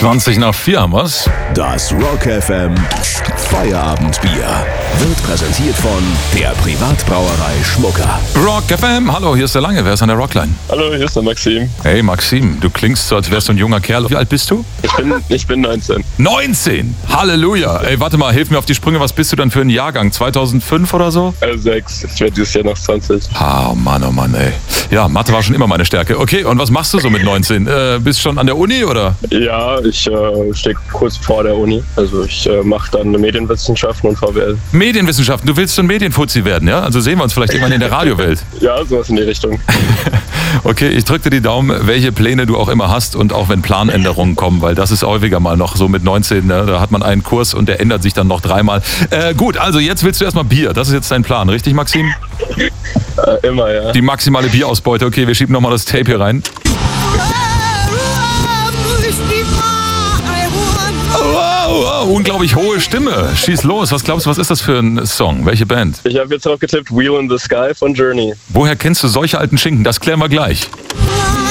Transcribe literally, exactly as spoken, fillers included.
zwanzig nach vier haben wir's. Das Rock F M Feierabendbier wird präsentiert von der Privatbrauerei Schmucker. Rock F M, hallo, hier ist der Lange, wer ist an der Rockline? Hallo, hier ist der Maxim. Hey Maxim, du klingst so, als wärst du ein junger Kerl. Wie alt bist du? Ich bin, ich bin neunzehn. neunzehn! Halleluja! Ey, warte mal, hilf mir auf die Sprünge, was bist du dann für ein Jahrgang? zweitausendfünf oder so? Äh, sechs. Ich werde dieses Jahr noch zwanzig. Ah, oh Mann, oh Mann, ey. Ja, Mathe war schon immer meine Stärke. Okay, und was machst du so mit neunzehn? Äh, bist schon an der Uni, oder? Ja, ich äh, stehe kurz vor der Uni. Also ich äh, mache dann Medienwissenschaften und V W L. Medienwissenschaften, du willst so ein Medienfuzzi werden, ja? Also sehen wir uns vielleicht irgendwann in der Radiowelt. Ja, sowas in die Richtung. Okay, ich drücke dir die Daumen, welche Pläne du auch immer hast und auch wenn Planänderungen kommen, weil das ist häufiger mal noch so mit neunzehn, ne? Da hat man einen Kurs und der ändert sich dann noch dreimal. Äh, gut, also jetzt willst du erstmal Bier, das ist jetzt dein Plan, richtig Maxim? Äh, immer, ja. Die maximale Bierausbeute, okay, wir schieben nochmal das Tape hier rein. Wow, wow, unglaublich hohe Stimme. Schieß los, was glaubst du, was ist das für ein Song? Welche Band? Ich habe jetzt drauf getippt, Wheel in the Sky von Journey. Woher kennst du solche alten Schinken? Das klären wir gleich.